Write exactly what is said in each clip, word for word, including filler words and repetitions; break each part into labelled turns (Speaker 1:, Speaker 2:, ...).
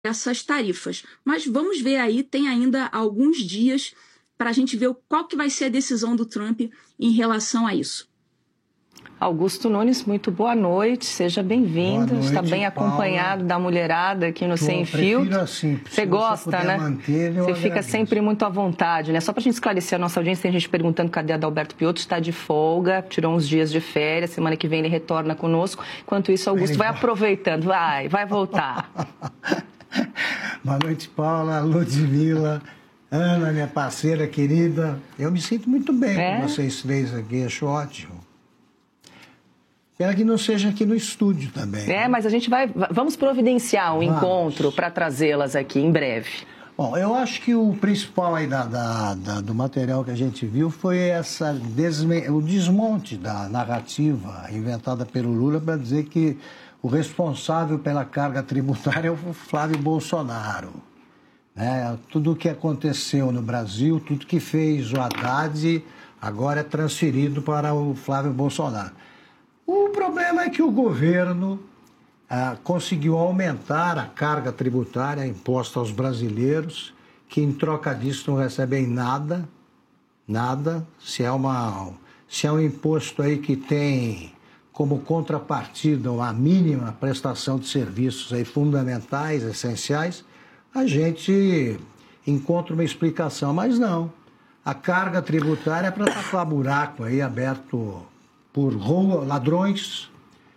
Speaker 1: essas tarifas. Mas vamos ver aí, tem ainda alguns dias para a gente ver qual que vai ser a decisão do Trump em relação a isso.
Speaker 2: Augusto Nunes, muito boa noite, seja bem-vindo. Está bem acompanhado Paula, da mulherada aqui no Sem Filtro.
Speaker 3: Assim,
Speaker 2: você gosta, né?
Speaker 3: Manter,
Speaker 2: você fica agradeço. sempre muito à vontade, né? Só para a gente esclarecer a nossa audiência, tem gente perguntando cadê Adalberto Piotto, está de folga, tirou uns dias de férias, semana que vem ele retorna conosco. Enquanto isso, Augusto vai aproveitando, vai, vai voltar.
Speaker 3: Boa noite, Paula, Ludmila, Ana, minha parceira querida. Eu me sinto muito bem é? com vocês três aqui, acho ótimo. Quero que não seja aqui no estúdio também.
Speaker 2: É, mas a gente vai... Vamos providenciar um vamos. encontro para trazê-las aqui em breve.
Speaker 3: Bom, eu acho que o principal aí da, da, da, do material que a gente viu foi essa desme, o desmonte da narrativa inventada pelo Lula para dizer que o responsável pela carga tributária é o Flávio Bolsonaro. Né? Tudo o que aconteceu no Brasil, tudo que fez o Haddad, agora é transferido para o Flávio Bolsonaro. O problema é que o governo ah, conseguiu aumentar a carga tributária imposta aos brasileiros, que em troca disso não recebem nada, nada. Se é, uma, se é um imposto aí que tem como contrapartida uma mínima prestação de serviços aí fundamentais, essenciais, a gente encontra uma explicação, mas não. A carga tributária é para tapar buraco aí aberto por ladrões,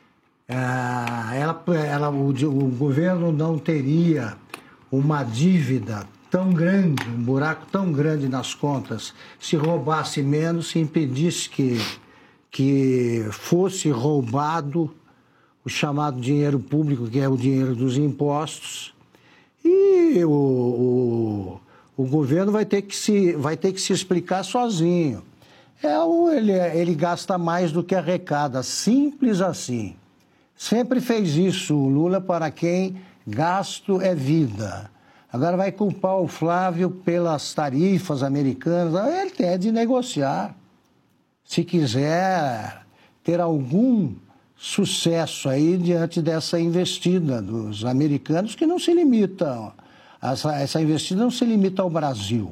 Speaker 3: ela, ela, o, o governo não teria uma dívida tão grande, um buraco tão grande nas contas, se roubasse menos, se impedisse que, que fosse roubado o chamado dinheiro público, que é o dinheiro dos impostos, e o, o, o governo vai ter, que se, vai ter que se explicar sozinho. É, ele, ele gasta mais do que arrecada, simples assim. Sempre fez isso o Lula, para quem gasto é vida. Agora vai culpar o Flávio pelas tarifas americanas, ele tem de negociar. Se quiser ter algum sucesso aí diante dessa investida dos americanos, que não se limita, essa, essa investida não se limita ao Brasil.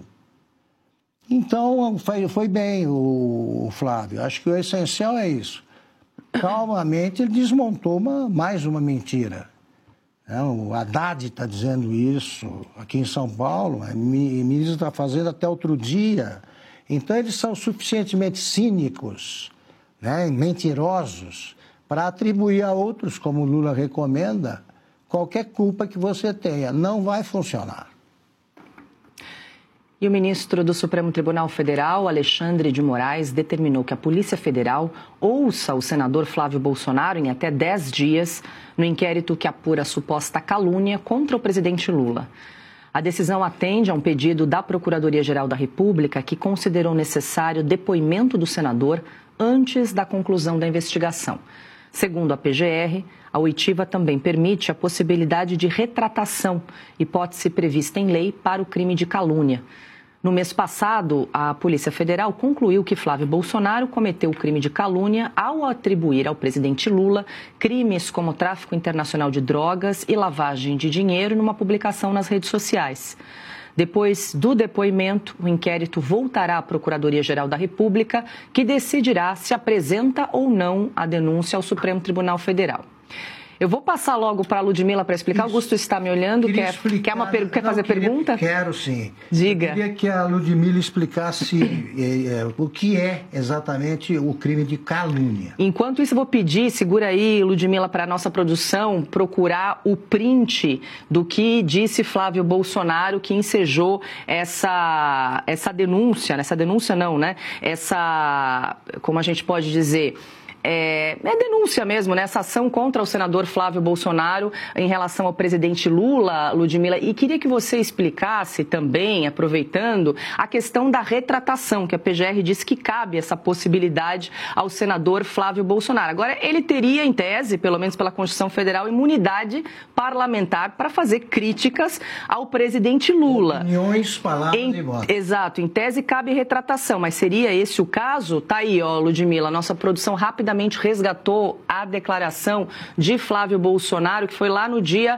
Speaker 3: Então, foi, foi bem o, o Flávio. Acho que o essencial é isso. Calmamente, ele desmontou uma, mais uma mentira. É, o Haddad está dizendo isso aqui em São Paulo, a ministra está fazendo até outro dia. Então, eles são suficientemente cínicos, né, mentirosos, para atribuir a outros, como o Lula recomenda, qualquer culpa que você tenha. Não vai funcionar.
Speaker 2: E o ministro do Supremo Tribunal Federal, Alexandre de Moraes, determinou que a Polícia Federal ouça o senador Flávio Bolsonaro em até dez dias no inquérito que apura a suposta calúnia contra o presidente Lula. A decisão atende a um pedido da Procuradoria-Geral da República, que considerou necessário depoimento do senador antes da conclusão da investigação. Segundo a P G R, a oitiva também permite a possibilidade de retratação, hipótese prevista em lei para o crime de calúnia. No mês passado, a Polícia Federal concluiu que Flávio Bolsonaro cometeu o crime de calúnia ao atribuir ao presidente Lula crimes como tráfico internacional de drogas e lavagem de dinheiro numa publicação nas redes sociais. Depois do depoimento, o inquérito voltará à Procuradoria-Geral da República, que decidirá se apresenta ou não a denúncia ao Supremo Tribunal Federal. Eu vou passar logo para a Ludmila para explicar. Isso. Augusto está me olhando. Quer, explicar... quer, uma per... quer fazer
Speaker 3: queria...
Speaker 2: pergunta?
Speaker 3: Quero, sim.
Speaker 2: Diga.
Speaker 3: Eu queria que a Ludmila explicasse é, é, o que é exatamente o crime de calúnia.
Speaker 2: Enquanto isso, eu vou pedir, segura aí, Ludmila, para a nossa produção, procurar o print do que disse Flávio Bolsonaro, que ensejou essa, essa denúncia, essa denúncia não, né? Essa, como a gente pode dizer... É, é denúncia mesmo, né? Essa ação contra o senador Flávio Bolsonaro em relação ao presidente Lula, Ludmila. E queria que você explicasse também, aproveitando, a questão da retratação, que a P G R disse que cabe essa possibilidade ao senador Flávio Bolsonaro. Agora, ele teria, em tese, pelo menos pela Constituição Federal, imunidade parlamentar para fazer críticas ao presidente Lula.
Speaker 3: Opiniões, palavras
Speaker 2: em,
Speaker 3: e votos.
Speaker 2: Exato. Em tese, cabe retratação, mas seria esse o caso? Tá aí, ó, Ludmila, nossa produção rapidamente resgatou a declaração de Flávio Bolsonaro, que foi lá no dia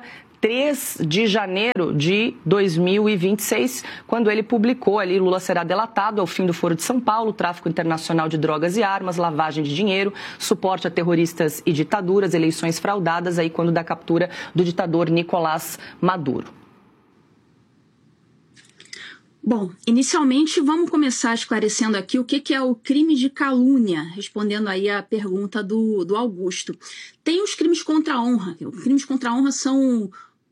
Speaker 2: três de janeiro de dois mil e vinte e seis, quando ele publicou ali: Lula será delatado ao fim do Foro de São Paulo, tráfico internacional de drogas e armas, lavagem de dinheiro, suporte a terroristas e ditaduras, eleições fraudadas, aí quando da captura do ditador Nicolás Maduro.
Speaker 1: Bom, inicialmente vamos começar esclarecendo aqui o que, que é o crime de calúnia, respondendo aí a pergunta do, do Augusto. Tem os crimes contra a honra. Os crimes contra a honra são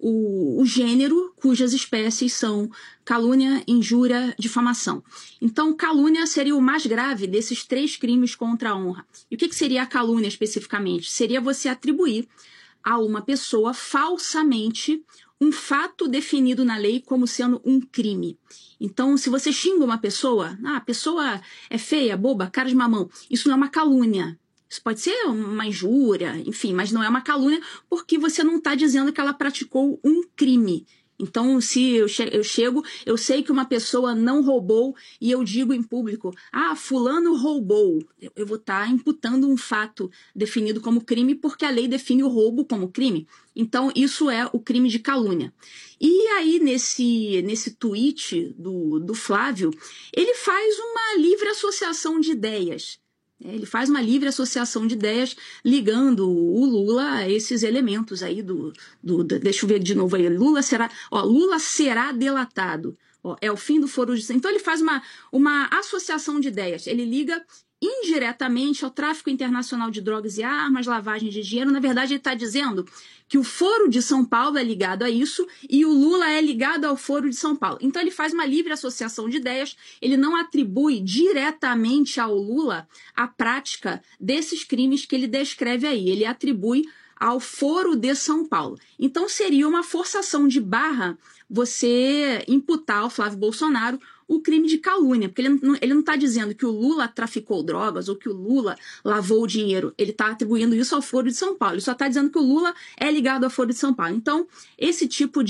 Speaker 1: o, o gênero cujas espécies são calúnia, injúria, difamação. Então, calúnia seria o mais grave desses três crimes contra a honra. E o que, que seria a calúnia especificamente? Seria você atribuir a uma pessoa falsamente um fato definido na lei como sendo um crime. Então, se você xinga uma pessoa, ah, a pessoa é feia, boba, cara de mamão, isso não é uma calúnia. Isso pode ser uma injúria, enfim, mas não é uma calúnia porque você não está dizendo que ela praticou um crime. Então, se eu, che eu chego, eu sei que uma pessoa não roubou e eu digo em público, ah, fulano roubou. Eu, eu vou estar tá imputando um fato definido como crime porque a lei define o roubo como crime. Então, isso é o crime de calúnia. E aí, nesse, nesse tweet do, do Flávio, ele faz uma livre associação de ideias. Ele faz uma livre associação de ideias ligando o Lula a esses elementos aí do, do, do deixa eu ver de novo aí, Lula será, ó, Lula será delatado, ó, é o fim do Foro de... Então ele faz uma, uma associação de ideias, ele liga indiretamente ao tráfico internacional de drogas e armas, lavagem de dinheiro. Na verdade, ele está dizendo que o Foro de São Paulo é ligado a isso e o Lula é ligado ao Foro de São Paulo. Então, ele faz uma livre associação de ideias, ele não atribui diretamente ao Lula a prática desses crimes que ele descreve aí, ele atribui ao Foro de São Paulo. Então, seria uma forçação de barra você imputar ao Flávio Bolsonaro o crime de calúnia, porque ele não, ele não está dizendo que o Lula traficou drogas ou que o Lula lavou o dinheiro, ele está atribuindo isso ao Foro de São Paulo, ele só está dizendo que o Lula é ligado ao Foro de São Paulo. Então, esse tipo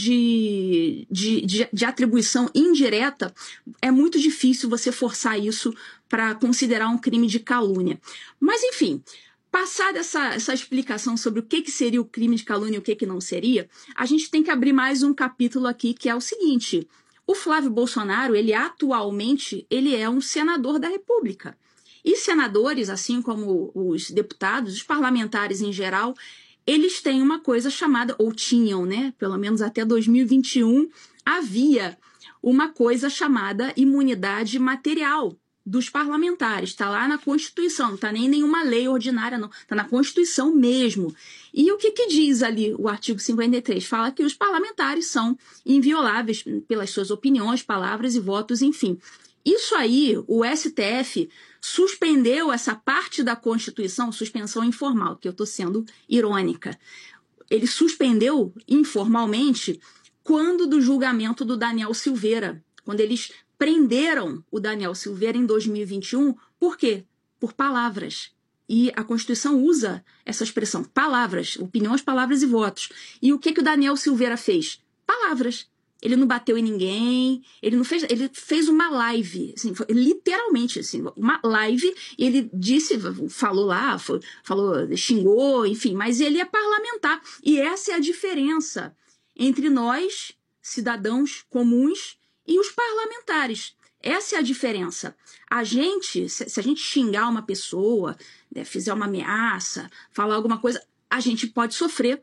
Speaker 1: de, de, de, de atribuição indireta, é muito difícil você forçar isso para considerar um crime de calúnia. Mas, enfim... Passada essa, essa explicação sobre o que, que seria o crime de calúnia e o que, que não seria, a gente tem que abrir mais um capítulo aqui, que é o seguinte: o Flávio Bolsonaro, ele atualmente, ele é um senador da República. E senadores, assim como os deputados, os parlamentares em geral, eles têm uma coisa chamada, ou tinham, né, pelo menos até dois mil e vinte e um, havia uma coisa chamada imunidade material dos parlamentares, está lá na Constituição, não está nem em nenhuma lei ordinária, não, está na Constituição mesmo. E o que, que diz ali o artigo cinquenta e três? Fala que os parlamentares são invioláveis pelas suas opiniões, palavras e votos, enfim. Isso aí, o S T F suspendeu essa parte da Constituição, suspensão informal, que eu estou sendo irônica. Ele suspendeu informalmente quando do julgamento do Daniel Silveira, quando eles prenderam o Daniel Silveira em dois mil e vinte e um, por quê? Por palavras. E a Constituição usa essa expressão, palavras, opiniões, palavras e votos. E o que, que o Daniel Silveira fez? Palavras. Ele não bateu em ninguém, ele não fez, ele fez uma live, assim, literalmente, assim, uma live, e ele disse, falou lá, foi, falou, xingou, enfim, mas ele é parlamentar. E essa é a diferença entre nós, cidadãos comuns, e os parlamentares. Essa é a diferença. A gente, se a gente xingar uma pessoa, né, fizer uma ameaça, falar alguma coisa, a gente pode sofrer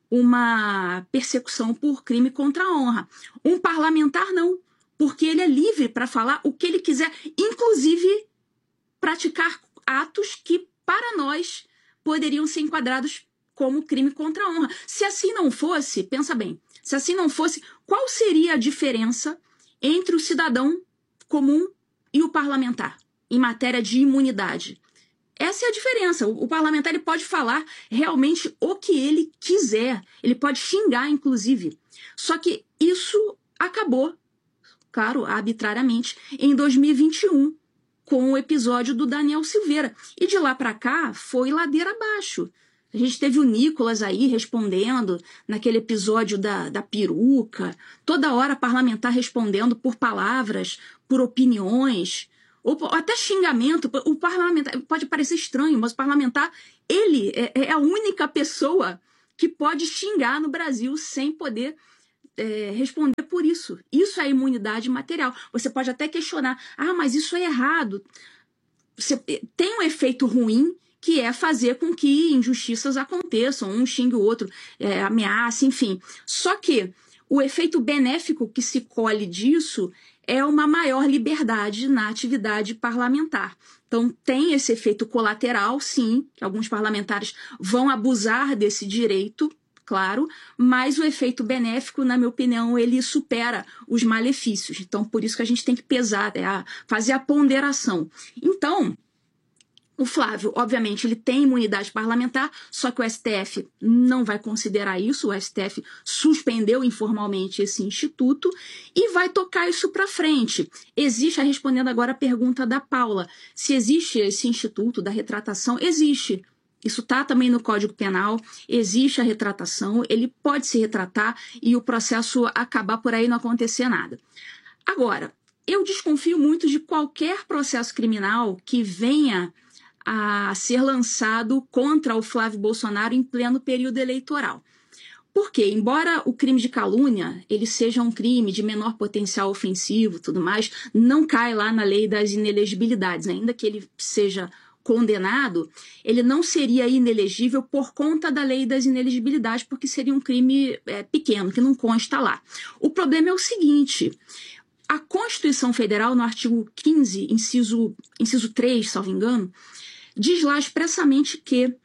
Speaker 1: uma persecução por crime contra a honra. Um parlamentar não, porque ele é livre para falar o que ele quiser, inclusive praticar atos que, para nós, poderiam ser enquadrados como crime contra a honra. Se assim não fosse, pensa bem, se assim não fosse, qual seria a diferença entre o cidadão comum e o parlamentar em matéria de imunidade? Essa é a diferença. O, o parlamentar ele pode falar realmente o que ele quiser. Ele pode xingar, inclusive. Só que isso acabou, claro, arbitrariamente, em dois mil e vinte e um, com o episódio do Daniel Silveira. E de lá para cá foi ladeira abaixo. A gente teve o Nicolas aí respondendo naquele episódio da, da peruca, toda hora parlamentar respondendo por palavras, por opiniões, ou, ou até xingamento. O parlamentar, pode parecer estranho, mas o parlamentar, ele é, é a única pessoa que pode xingar no Brasil sem poder é, responder por isso. Isso é imunidade material. Você pode até questionar, ah, mas isso é errado. Você tem um efeito ruim, que é fazer com que injustiças aconteçam, um xingue o outro, é, ameaça, enfim. Só que o efeito benéfico que se colhe disso é uma maior liberdade na atividade parlamentar. Então, tem esse efeito colateral, sim, que alguns parlamentares vão abusar desse direito, claro, mas o efeito benéfico, na minha opinião, ele supera os malefícios. Então, por isso que a gente tem que pesar, é, fazer a ponderação. Então, o Flávio, obviamente, ele tem imunidade parlamentar, só que o S T F não vai considerar isso, o S T F suspendeu informalmente esse instituto e vai tocar isso para frente. Existe, respondendo agora a pergunta da Paula, se existe esse instituto da retratação, existe. Isso está também no Código Penal, existe a retratação, ele pode se retratar e o processo acabar por aí não acontecer nada. Agora, eu desconfio muito de qualquer processo criminal que venha a ser lançado contra o Flávio Bolsonaro em pleno período eleitoral. Porque, embora o crime de calúnia ele seja um crime de menor potencial ofensivo, tudo mais, não cai lá na lei das inelegibilidades, ainda que ele seja condenado, ele não seria inelegível por conta da lei das inelegibilidades, porque seria um crime é, pequeno, que não consta lá. O problema é o seguinte: a Constituição Federal, no artigo quinze, inciso, inciso três, salvo engano, diz lá expressamente que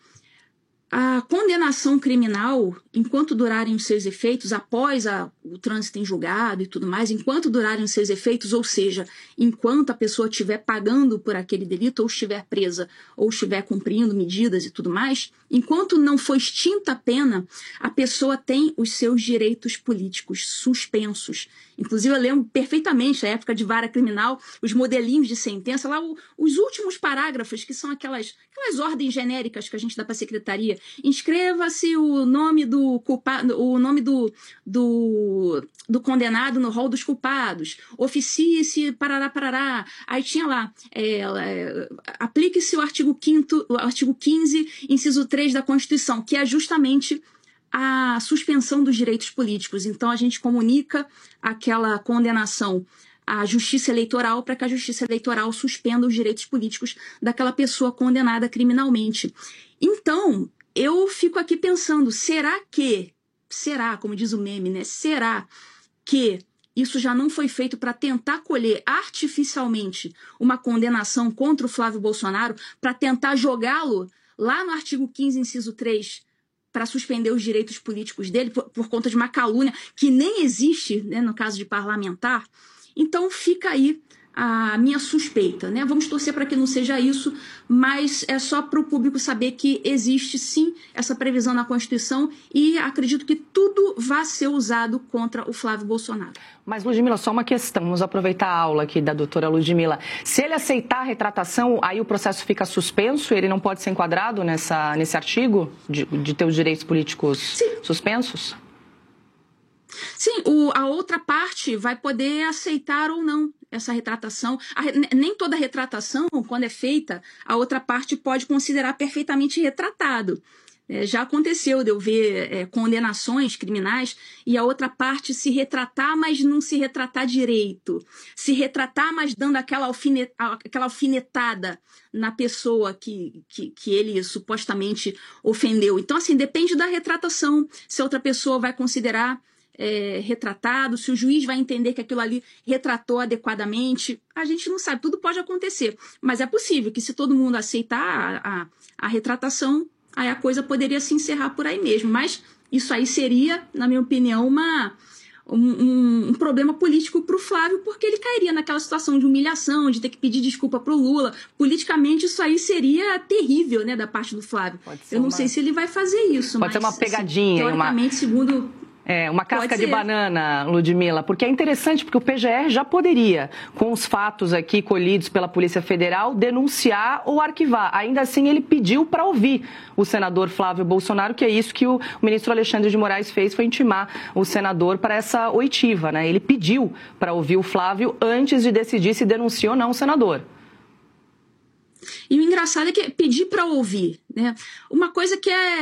Speaker 1: a condenação criminal, enquanto durarem os seus efeitos, após a, o trânsito em julgado e tudo mais, enquanto durarem os seus efeitos, ou seja, enquanto a pessoa estiver pagando por aquele delito, ou estiver presa, ou estiver cumprindo medidas e tudo mais, enquanto não for extinta a pena, a pessoa tem os seus direitos políticos suspensos. Inclusive, eu lembro perfeitamente, na época de vara criminal, os modelinhos de sentença, lá o, os últimos parágrafos, que são aquelas, aquelas ordens genéricas que a gente dá para a secretaria. Inscreva-se o nome do culpado, o nome do, do, do condenado no rol dos culpados. Oficie-se, parará, parará. Aí tinha lá, é, é, aplique-se o artigo quinto, o artigo quinze, inciso três da Constituição, que é justamente a suspensão dos direitos políticos. Então, a gente comunica aquela condenação à justiça eleitoral para que a justiça eleitoral suspenda os direitos políticos daquela pessoa condenada criminalmente. Então, eu fico aqui pensando, será que, será, como diz o meme, né? Será que isso já não foi feito para tentar colher artificialmente uma condenação contra o Flávio Bolsonaro, para tentar jogá-lo lá no artigo quinze, inciso três, para suspender os direitos políticos dele por, por conta de uma calúnia que nem existe, né, no caso de parlamentar? Então fica aí a minha suspeita, né? Vamos torcer para que não seja isso, mas é só para o público saber que existe sim essa previsão na Constituição e acredito que tudo vai ser usado contra o Flávio Bolsonaro.
Speaker 2: Mas, Ludmila, só uma questão, vamos aproveitar a aula aqui da doutora Ludmila. Se ele aceitar a retratação, aí o processo fica suspenso, ele não pode ser enquadrado nessa, nesse artigo de, de ter os direitos políticos sim. suspensos?
Speaker 1: Sim, o, a outra parte vai poder aceitar ou não essa retratação. A, nem toda retratação, quando é feita, a outra parte pode considerar perfeitamente retratado. É, já aconteceu de eu ver é, condenações criminais e a outra parte se retratar, mas não se retratar direito. Se retratar, mas dando aquela, alfinet, aquela alfinetada na pessoa que, que, que ele supostamente ofendeu. Então, assim, depende da retratação. Se a outra pessoa vai considerar É, retratado, se o juiz vai entender que aquilo ali retratou adequadamente, a gente não sabe, tudo pode acontecer, mas é possível que se todo mundo aceitar a, a, a retratação, aí a coisa poderia se encerrar por aí mesmo, mas isso aí seria, na minha opinião, uma, um, um, um problema político para o Flávio, porque ele cairia naquela situação de humilhação, de ter que pedir desculpa para o Lula. Politicamente isso aí seria terrível, né, da parte do Flávio. Eu não uma... sei se ele vai fazer isso,
Speaker 2: pode
Speaker 1: mas
Speaker 2: ser uma pegadinha,
Speaker 1: assim, teoricamente,
Speaker 2: uma...
Speaker 1: segundo...
Speaker 2: É, uma casca de banana, Ludmila, porque é interessante, porque o P G R já poderia, com os fatos aqui colhidos pela Polícia Federal, denunciar ou arquivar. Ainda assim, ele pediu para ouvir o senador Flávio Bolsonaro, que é isso que o, o ministro Alexandre de Moraes fez, foi intimar o senador para essa oitiva, né? Ele pediu para ouvir o Flávio antes de decidir se denuncia ou não o senador.
Speaker 1: E o engraçado é que pedir para ouvir, né? Uma coisa que é...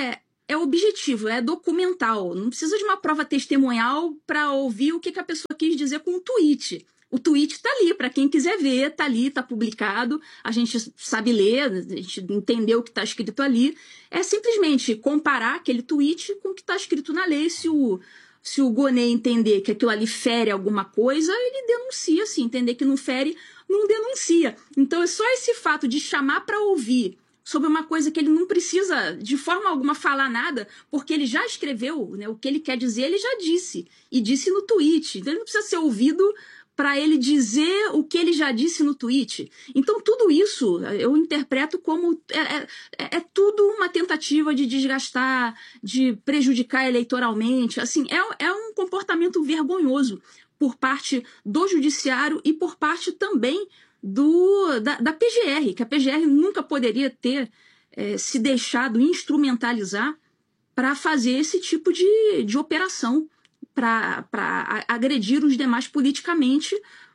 Speaker 1: é objetivo, é documental. Não precisa de uma prova testemunhal para ouvir o que, que a pessoa quis dizer com um tweet. O tweet está ali, para quem quiser ver, está ali, está publicado, a gente sabe ler, a gente entendeu o que está escrito ali. É simplesmente comparar aquele tweet com o que está escrito na lei. Se o, se o Gonê entender que aquilo ali fere alguma coisa, ele denuncia. Se entender que não fere, não denuncia. Então é só esse fato de chamar para ouvir sobre uma coisa que ele não precisa de forma alguma falar nada, porque ele já escreveu, né, o que ele quer dizer, ele já disse. E disse no tweet. Então ele não precisa ser ouvido para ele dizer o que ele já disse no tweet. Então, tudo isso eu interpreto como é, é, é tudo uma tentativa de desgastar, de prejudicar eleitoralmente. Assim, é, é um comportamento vergonhoso por parte do judiciário e por parte também do, da, da P G R, que a P G R nunca poderia ter é, se deixado instrumentalizar para fazer esse tipo de, de operação, para agredir os demais politicamente,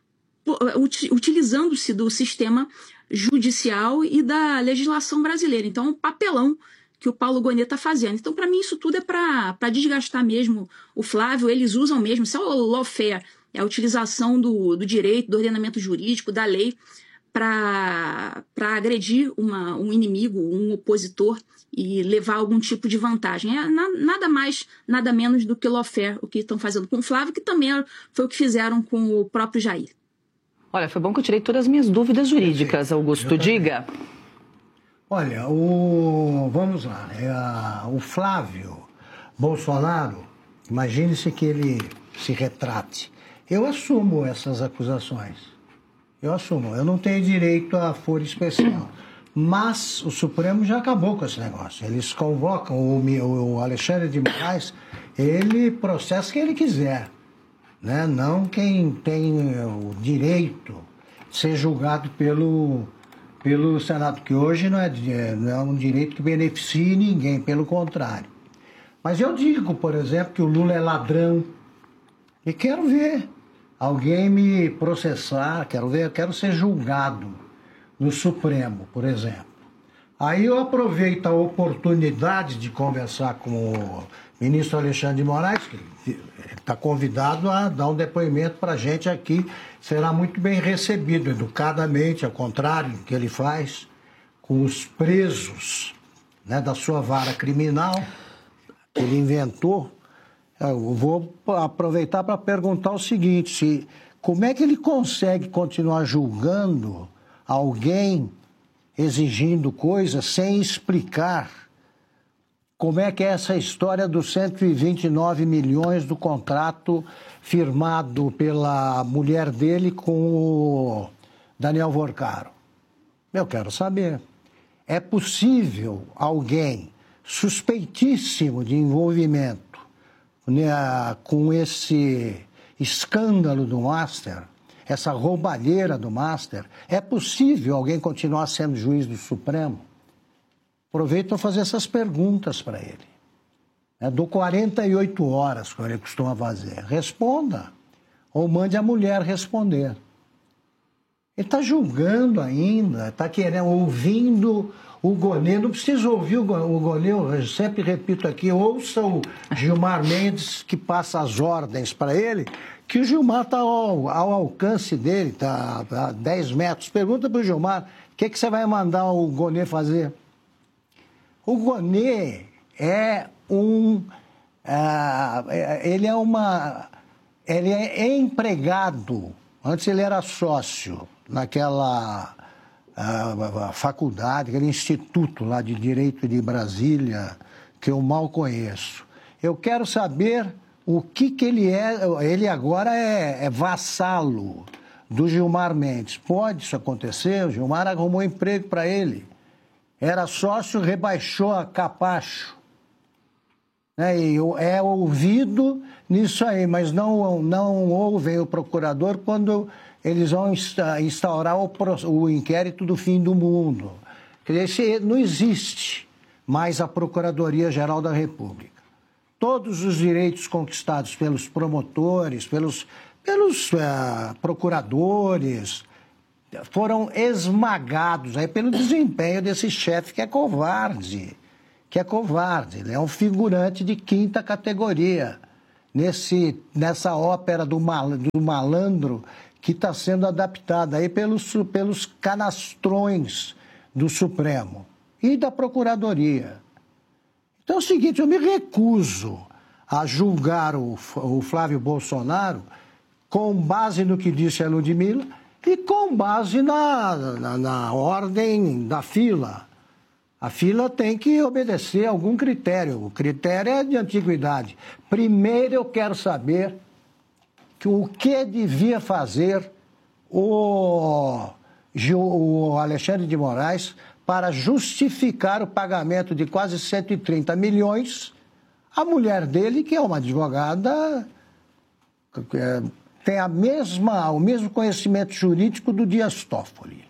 Speaker 1: utilizando-se do sistema judicial e da legislação brasileira. Então, é um papelão que o Paulo Gonê está fazendo. Então, para mim, isso tudo é para desgastar mesmo o Flávio. Eles usam mesmo, isso é o lawfare, é a utilização do, do direito, do ordenamento jurídico, da lei, para agredir uma, um inimigo, um opositor, e levar algum tipo de vantagem. É na, nada mais, nada menos do que lawfare, o que estão fazendo com o Flávio, que também foi o que fizeram com o próprio Jair.
Speaker 2: Olha, foi bom que eu tirei todas as minhas dúvidas jurídicas, Augusto. Diga.
Speaker 3: Olha, o, vamos lá. É a, o Flávio Bolsonaro, imagine-se que ele se retrate. Eu assumo essas acusações. Eu assumo. Eu não tenho direito a foro especial. Mas o Supremo já acabou com esse negócio. Eles convocam o, o Alexandre de Moraes, ele processa quem ele quiser, né? Não quem tem o direito de ser julgado pelo, pelo Senado, que hoje não é, não é um direito que beneficie ninguém, pelo contrário. Mas eu digo, por exemplo, que o Lula é ladrão e quero ver alguém me processar, quero ver, quero ser julgado no Supremo, por exemplo. Aí eu aproveito a oportunidade de conversar com o ministro Alexandre de Moraes, que está convidado a dar um depoimento para a gente aqui, será muito bem recebido, educadamente, ao contrário do que ele faz com os presos, né, da sua vara criminal, que ele inventou. Eu vou aproveitar para perguntar o seguinte, se, como é que ele consegue continuar julgando alguém exigindo coisas sem explicar como é que é essa história dos cento e vinte e nove milhões do contrato firmado pela mulher dele com o Daniel Vorcaro? Eu quero saber. É possível alguém suspeitíssimo de envolvimento, né, com esse escândalo do Master, essa roubalheira do Master, é possível alguém continuar sendo juiz do Supremo? Aproveito para fazer essas perguntas para ele. É, dou quarenta e oito horas, como ele costuma fazer. Responda. Ou mande a mulher responder. Ele está julgando ainda, está querendo, ouvindo o Gonê. Não precisa ouvir o Gonê, eu sempre repito aqui, ouça o Gilmar Mendes, que passa as ordens para ele, que o Gilmar está ao, ao alcance dele, está a dez metros. Pergunta para o Gilmar, o que, que você vai mandar o Gonê fazer? O Gonê é um... Uh, ele é uma... Ele é empregado. Antes ele era sócio naquela uh, faculdade, aquele instituto lá de Direito de Brasília, que eu mal conheço. Eu quero saber o que, que ele é. Ele agora é, é vassalo do Gilmar Mendes. Pode isso acontecer? O Gilmar arrumou um emprego para ele. Era sócio, rebaixou a capacho. É, e é ouvido nisso aí, mas não, não ouvem o procurador quando eles vão instaurar o, o inquérito do fim do mundo. Quer dizer, não existe mais a Procuradoria-Geral da República. Todos os direitos conquistados pelos promotores, pelos, pelos uh, procuradores, foram esmagados aí pelo desempenho desse chefe que é covarde, que é covarde, ele é um figurante de quinta categoria nesse, nessa ópera do, mal, do malandro que está sendo adaptada aí pelos, pelos canastrões do Supremo e da Procuradoria. Então é o seguinte, eu me recuso a julgar o, o Flávio Bolsonaro com base no que disse a Ludmilla e com base na, na, na ordem da fila. A fila tem que obedecer a algum critério. O critério é de antiguidade. Primeiro eu quero saber que o que devia fazer o, o Alexandre de Moraes para justificar o pagamento de quase cento e trinta milhões à mulher dele, que é uma advogada, é, tem a mesma, o mesmo conhecimento jurídico do Dias Toffoli.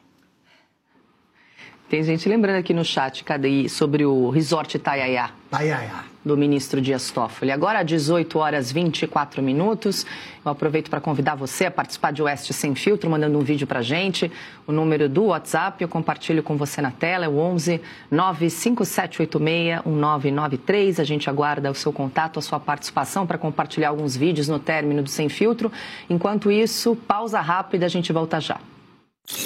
Speaker 2: Tem gente lembrando aqui no chat, cadê, sobre o Resort Itaiaia.
Speaker 3: Itaiaia.
Speaker 2: Do ministro Dias Toffoli. Agora, às dezoito horas e vinte e quatro minutos, eu aproveito para convidar você a participar de Oeste Sem Filtro, mandando um vídeo para a gente. O número do WhatsApp eu compartilho com você na tela, é o onze nove cinco sete oito seis um nove nove três. A gente aguarda o seu contato, a sua participação para compartilhar alguns vídeos no término do Sem Filtro. Enquanto isso, pausa rápida, a gente volta já.